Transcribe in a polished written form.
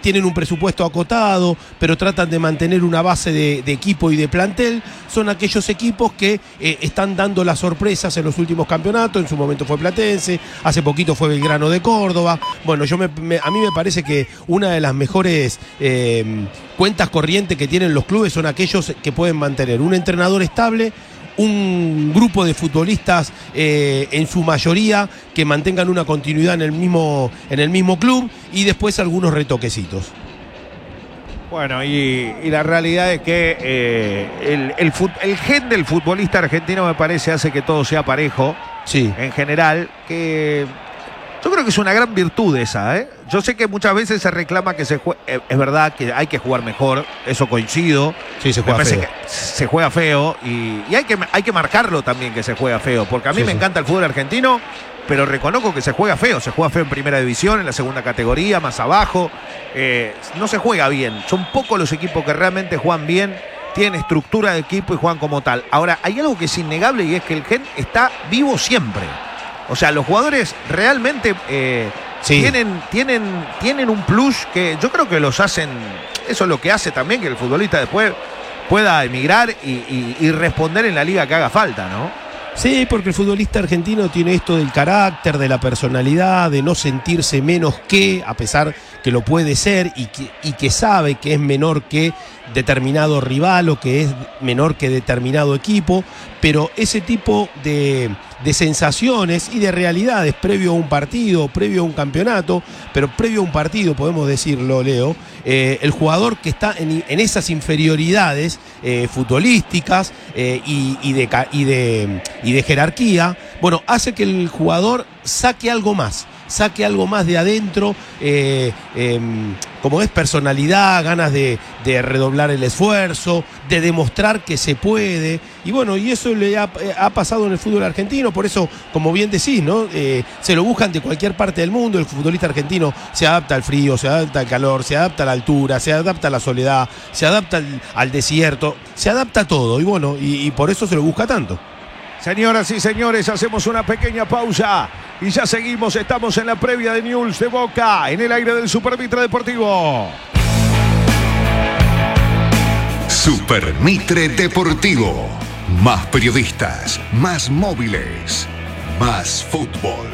tienen un presupuesto acotado, pero tratan de mantener una base de equipo y de plantel. Son aquellos equipos que están dando las sorpresas en los últimos campeonatos. En su momento fue Platense, hace poquito fue Belgrano de Córdoba. Bueno, a mí me parece que una de las mejores cuentas corrientes que tienen los clubes son aquellos que pueden mantener un entrenador estable, un grupo de futbolistas en su mayoría que mantengan una continuidad en el mismo club, y después algunos retoquecitos. Bueno, y la realidad es que el gen del futbolista argentino, me parece, hace que todo sea parejo. Sí. En general, que yo creo que es una gran virtud esa, ¿eh? Yo sé que muchas veces se reclama que es verdad que hay que jugar mejor, eso coincido. Sí, se juega feo. Se juega feo y hay que marcarlo también, que se juega feo, porque a mí me encanta el fútbol argentino, pero reconozco que se juega feo en primera división, en la segunda categoría, más abajo. No se juega bien, son pocos los equipos que realmente juegan bien, tienen estructura de equipo y juegan como tal. Ahora, hay algo que es innegable, y es que el gen está vivo siempre. O sea, los jugadores realmente tienen un plus que yo creo que los hacen. Eso es lo que hace también que el futbolista después pueda emigrar y responder en la liga que haga falta, ¿no? Sí, porque el futbolista argentino tiene esto del carácter, de la personalidad, de no sentirse menos que, a pesar que lo puede ser, y que sabe que es menor que determinado rival o que es menor que determinado equipo, pero ese tipo de sensaciones y de realidades previo a un partido, previo a un campeonato, pero previo a un partido, podemos decirlo, Leo, el jugador que está en esas inferioridades futbolísticas y de jerarquía, bueno, hace que el jugador saque algo más de adentro, como es personalidad, ganas de redoblar el esfuerzo, de demostrar que se puede, y bueno, y eso le ha pasado en el fútbol argentino. Por eso, como bien decís, ¿no? Se lo buscan de cualquier parte del mundo. El futbolista argentino se adapta al frío, se adapta al calor, se adapta a la altura, se adapta a la soledad, se adapta al desierto, se adapta a todo, y bueno, y por eso se lo busca tanto. Señoras y señores, hacemos una pequeña pausa y ya seguimos. Estamos en la previa de Newell's de Boca, en el aire del Super Mitre Deportivo. Super Mitre Deportivo. Más periodistas, más móviles, más fútbol.